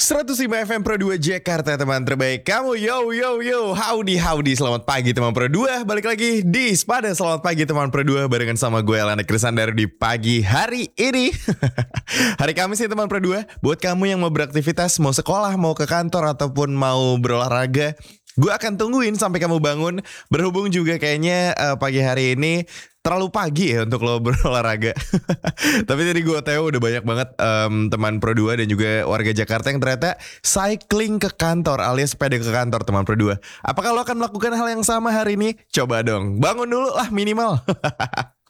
105 FM Pro 2 Jakarta, teman terbaik kamu. Yo yo yo, howdy. Selamat pagi teman Pro 2. Balik lagi di Spada. Selamat pagi teman Pro 2 barengan sama gue Elana Krisandar di pagi hari ini. Hari Kamis nih teman Pro 2. Buat kamu yang mau beraktivitas, mau sekolah, mau ke kantor ataupun mau berolahraga, gue akan tungguin sampai kamu bangun. Berhubung juga kayaknya pagi hari ini terlalu pagi ya untuk lo berolahraga. Tapi tadi gue tahu udah banyak banget teman Pro 2 dan juga warga Jakarta yang ternyata cycling ke kantor alias sepeda ke kantor teman Pro 2. Apakah lo akan melakukan hal yang sama hari ini? Coba dong, bangun dulu lah minimal.